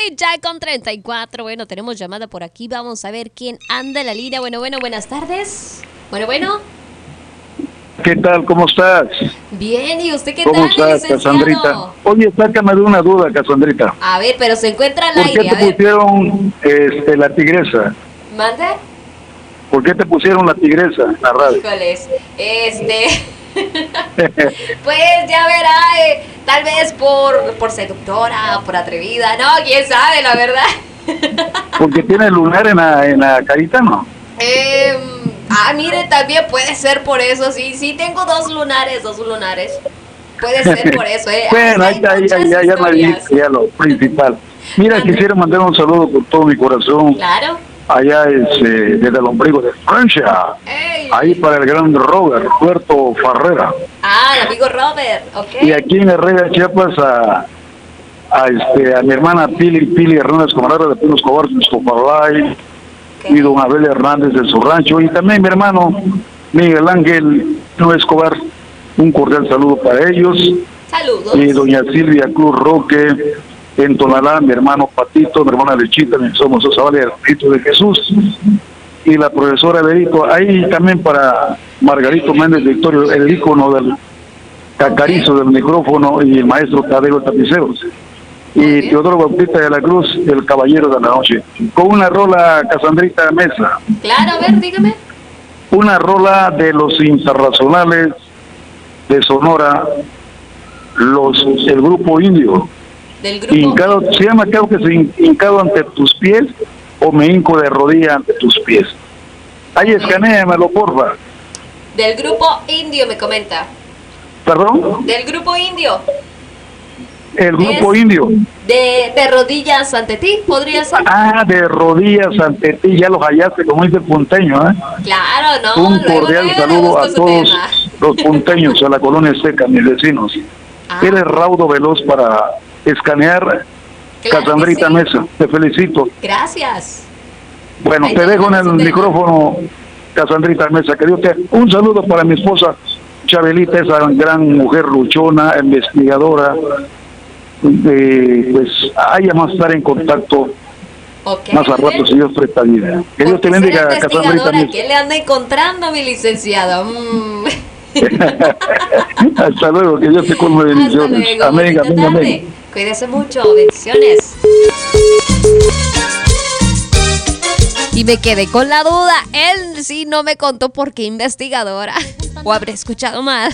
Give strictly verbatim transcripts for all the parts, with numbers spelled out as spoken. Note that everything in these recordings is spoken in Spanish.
ya con treinta y cuatro. Bueno, tenemos llamada por aquí. Vamos a ver quién anda en la línea. Bueno, bueno, buenas tardes. Bueno, bueno. ¿Qué tal? ¿Cómo estás? Bien, ¿y usted qué ¿Cómo tal, estás, licenciado? Casandrita? Oye, sácame de una duda, Casandrita. A ver, pero se encuentra al ¿Por aire. qué a te ver. pusieron este, la tigresa? ¿Mande? ¿Por qué te pusieron la tigresa en la radio? Híjoles, este... pues ya verá, eh, tal vez por, por seductora, por atrevida, no, quién sabe, la verdad. Porque tiene lunar en la, en la carita, ¿no? Eh, ah, mire, también puede ser por eso, sí, sí, tengo dos lunares, dos lunares. Puede ser por eso, ¿eh? Bueno, Hay ahí está, ahí, muchas ahí, ya, ya me historias. dijiste, ya lo principal. Mira, Mande. quisiera mandar un saludo con todo mi corazón. Claro. Allá es, eh, desde el ombligo de Francia. Ey. Ahí para el gran Robert, Roberto Farrera. Ah, el amigo Robert, ok. Y aquí en Herrera, Chiapas, a, a, este, a mi hermana Pili, Pili Hernández Comarada de Pinos Cobarros, Escoparlay, Ok. y don Abel Hernández de su rancho, y también mi hermano Miguel Ángel No Escobar, un cordial saludo para ellos, Saludos. y doña Silvia Cruz Roque, en Tonalá, mi hermano Patito, mi hermana Lechita, mi somos Osavale, el Cristo de Jesús, y la profesora Berito, ahí también para Margarito Méndez Victorio, el ícono del cacarizo del micrófono, y el maestro Tadeo Tapiceros, y Muy bien. Teodoro Bautista de la Cruz, el caballero de la noche, con una rola, Casandrita Mesa, Claro, a ver, dígame. una rola de los internacionales de Sonora, los el grupo indio, Del grupo hincado, se llama, creo que se hin- hincado ante tus pies, o me hinco de rodilla ante tus pies. Ahí escanéamelo, porfa. del grupo indio, me comenta. ¿Perdón? Del grupo indio. El grupo Es- indio. De, de rodillas ante ti, podría ser. Ah, de rodillas ante ti, ya los hallaste, como dice el punteño, ¿eh? Claro, no. Un luego, cordial luego saludo busco a su todos tema. los punteños, a la colonia seca, mis vecinos. Ah, Eres raudo veloz para escanear, claro que Casandrita sí. Mesa, te felicito. Gracias. Bueno, Ahí te dejo en tenemos el su tema. micrófono, Casandrita Mesa, que Dios te... Un saludo para mi esposa Chabelita, esa gran mujer luchona, investigadora. Eh, pues ahí vamos a estar en contacto Ok. más a muy rato, bien. si Dios presta vida. Que Dios te ¿Por qué bendiga, será Casandrita investigadora? Mesa. ¿Qué le anda encontrando, mi licenciado? Mm. Hasta luego, que Dios te colme de Hasta bendiciones. luego. Amén, bonita amén, tarde. amén. Cuídese mucho. Bendiciones. Y me quedé con la duda. Él sí no me contó por qué investigadora. O habré escuchado mal.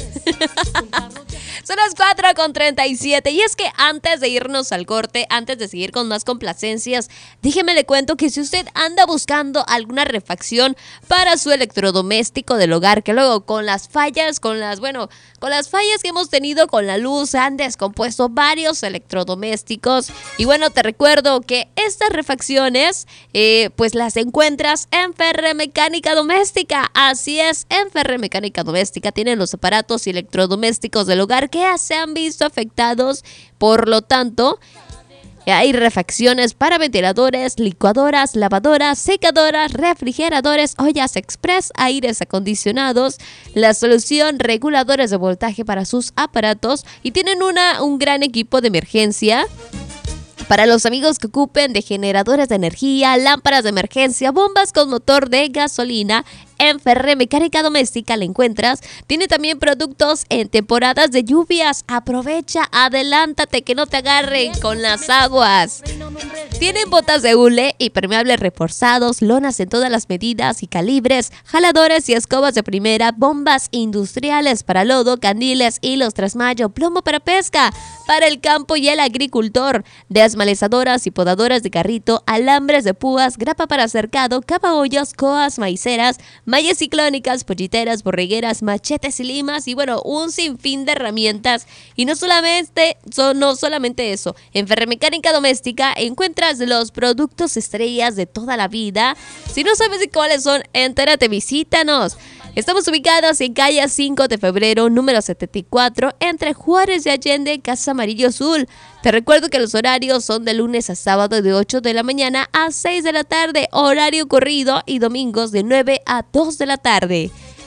Son las cuatro con treinta y siete. Y es que antes de irnos al corte, antes de seguir con más complacencias, déjeme le cuento que si usted anda buscando alguna refacción para su electrodoméstico del hogar, que luego con las fallas, con las, bueno, con las fallas que hemos tenido con la luz, se han descompuesto varios electrodomésticos. Y bueno, te recuerdo que estas refacciones, eh, pues las encuentras en Ferremecánica Doméstica. Así es, en Ferremecánica Doméstica tienen los aparatos y electrodomésticos del hogar que se han visto afectados. Por lo tanto, hay refacciones para ventiladores, licuadoras, lavadoras, secadoras, refrigeradores, ollas express, aires acondicionados, la solución reguladores de voltaje para sus aparatos, y tienen una, un gran equipo de emergencia. Para los amigos que ocupen de generadores de energía, lámparas de emergencia, bombas con motor de gasolina, en Ferremecánica Doméstica la encuentras. Tiene también productos en temporadas de lluvias. Aprovecha, adelántate, que no te agarren con las aguas. Tienen botas de hule, impermeables reforzados, lonas en todas las medidas y calibres, jaladores y escobas de primera, bombas industriales para lodo, candiles, hilos trasmayo, plomo para pesca, para el campo y el agricultor, desmalezadoras y podadoras de carrito, alambres de púas, grapa para cercado, capaollos, coas, maiceras, mallas ciclónicas, polliteras, borregueras, machetes y limas, y bueno, un sinfín de herramientas. Y no solamente, so, no solamente eso, en Ferremecánica Doméstica encuentras los productos estrellas de toda la vida. Si no sabes de cuáles son, entérate, visítanos. Estamos ubicados en calle cinco de febrero, número setenta y cuatro, entre Juárez y Allende, Casa Amarillo Azul. Te recuerdo que los horarios son de lunes a sábado de ocho de la mañana a seis de la tarde, horario corrido, y domingos de nueve a dos de la tarde.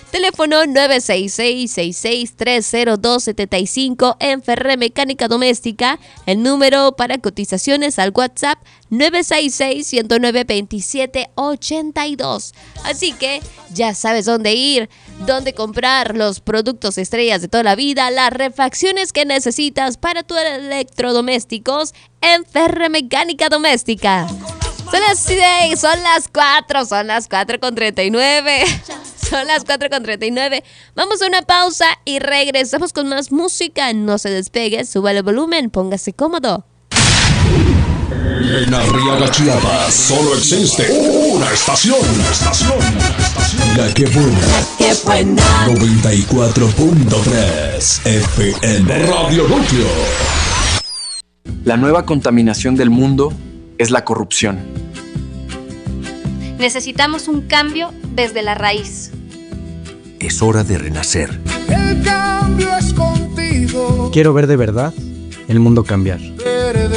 Teléfono nueve seis seis, seis seis tres cero dos siete cinco en Ferre Mecánica Doméstica. El número para cotizaciones al WhatsApp nueve seis seis, uno cero nueve, dos siete ocho dos. Así que ya sabes dónde ir, dónde comprar los productos estrellas de toda la vida, las refacciones que necesitas para tus electrodomésticos en Ferre Mecánica Doméstica. Son las seis, son las cuatro, son las cuatro con treinta y nueve. Son las cuatro con treinta y nueve. Vamos a una pausa y regresamos con más música. No se despegue, suba el volumen, póngase cómodo. En Arriaga, Chiapas, solo existe una estación. Una estación. Una estación. La que buena. ¡Qué buena! noventa y cuatro punto tres F M. Radio Núcleo. La nueva contaminación del mundo es la corrupción. Necesitamos un cambio desde la raíz. Es hora de renacer. El cambio es contigo. Quiero ver de verdad el mundo cambiar.